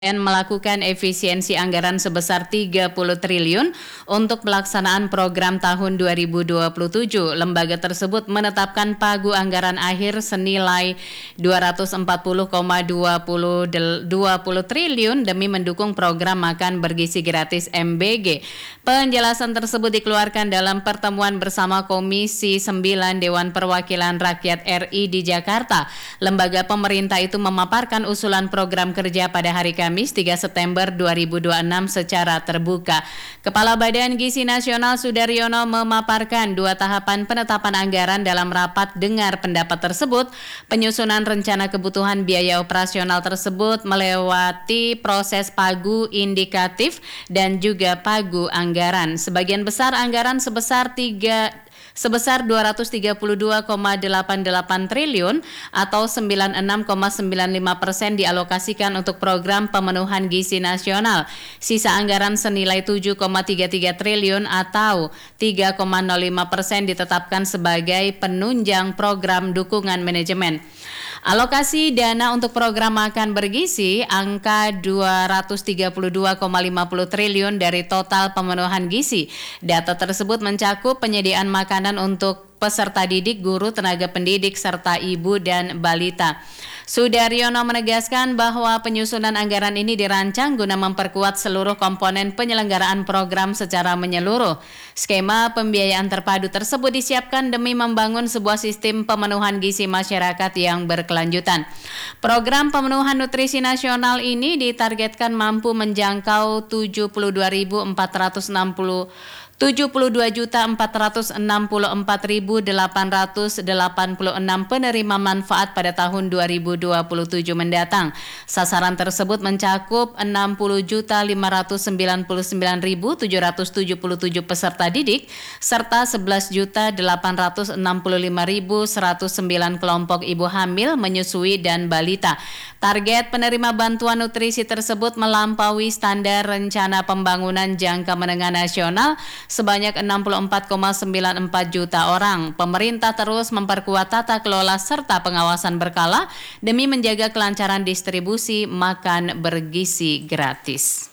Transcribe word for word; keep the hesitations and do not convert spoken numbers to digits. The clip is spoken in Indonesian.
dan melakukan efisiensi anggaran sebesar tiga puluh triliun untuk pelaksanaan program tahun dua ribu dua puluh tujuh. Lembaga tersebut menetapkan pagu anggaran akhir senilai dua ratus empat puluh koma dua nol triliun demi mendukung program makan bergizi gratis M B G. Penjelasan tersebut dikeluarkan dalam pertemuan bersama Komisi sembilan Dewan Perwakilan Rakyat R I di Jakarta. Lembaga pemerintah itu memaparkan usulan program kerja pada hari Kamis Kamis tiga September dua ribu dua puluh enam secara terbuka. Kepala Badan Gizi Nasional Sudaryono memaparkan dua tahapan penetapan anggaran dalam rapat dengar pendapat tersebut. Penyusunan rencana kebutuhan biaya operasional tersebut melewati proses pagu indikatif dan juga pagu anggaran. Sebagian besar anggaran sebesar tiga sebesar dua ratus tiga puluh dua koma delapan delapan triliun atau sembilan puluh enam koma sembilan lima persen dialokasikan untuk program pemenuhan gizi nasional. Sisa anggaran senilai tujuh koma tiga tiga triliun atau tiga koma nol lima persen ditetapkan sebagai penunjang program dukungan manajemen. Alokasi dana untuk program makan bergizi angka dua ratus tiga puluh dua koma lima nol triliun dari total pemenuhan gizi. Data tersebut mencakup penyediaan makanan untuk peserta didik, guru, tenaga pendidik, serta ibu dan balita. Sudaryono menegaskan bahwa penyusunan anggaran ini dirancang guna memperkuat seluruh komponen penyelenggaraan program secara menyeluruh. Skema pembiayaan terpadu tersebut disiapkan demi membangun sebuah sistem pemenuhan gizi masyarakat yang berkelanjutan. Program pemenuhan nutrisi nasional ini ditargetkan mampu menjangkau tujuh puluh dua ribu empat ratus enam puluh tujuh puluh dua juta empat ratus enam puluh empat ribu delapan ratus delapan puluh enam penerima manfaat pada tahun dua ribu dua puluh tujuh mendatang. Sasaran tersebut mencakup enam puluh juta lima ratus sembilan puluh sembilan ribu tujuh ratus tujuh puluh tujuh peserta didik serta sebelas juta delapan ratus enam puluh lima ribu seratus sembilan kelompok ibu hamil, menyusui dan balita. Target penerima bantuan nutrisi tersebut melampaui standar rencana pembangunan jangka menengah nasional sebanyak enam puluh empat koma sembilan empat juta orang. Pemerintah terus memperkuat tata kelola serta pengawasan berkala demi menjaga kelancaran distribusi makan bergizi gratis.